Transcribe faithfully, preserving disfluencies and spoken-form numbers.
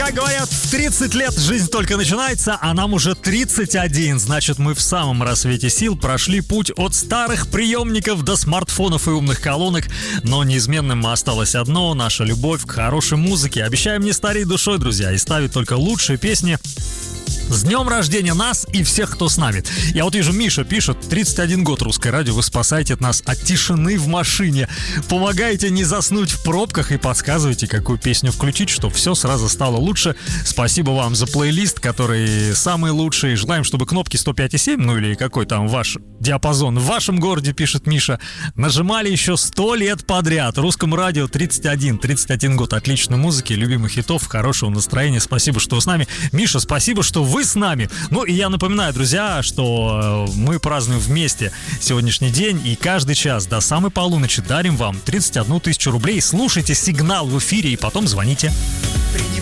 Как говорят, в тридцать лет жизнь только начинается, а нам уже тридцать один. Значит, мы в самом рассвете сил прошли путь от старых приемников до смартфонов и умных колонок. Но неизменным осталось одно — наша любовь к хорошей музыке. Обещаем не стареть душой, друзья, и ставить только лучшие песни. С днем рождения нас и всех, кто с нами. Я вот вижу, Миша пишет: тридцать один год русское радио, вы спасаете нас от тишины в машине, помогаете не заснуть в пробках и подсказываете, какую песню включить, чтобы все сразу стало лучше. Спасибо вам за плейлист, который самый лучший. Желаем, чтобы кнопки сто пять и семь, ну или какой там ваш диапазон в вашем городе, пишет Миша, нажимали еще сто лет подряд. Русскому радио тридцать один, тридцать один год отличной музыки, любимых хитов, хорошего настроения. Спасибо, что вы с нами. Миша, спасибо, что вы с нами. Ну и я напоминаю, друзья, что мы празднуем вместе сегодняшний день, и каждый час до самой полуночи дарим вам тридцать одну тысячу рублей. Слушайте сигнал в эфире и потом звоните.